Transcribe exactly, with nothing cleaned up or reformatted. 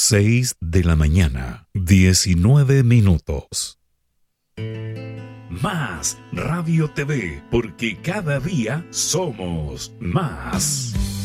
seis de la mañana, diecinueve minutos. Más Radio T V, porque cada día somos más.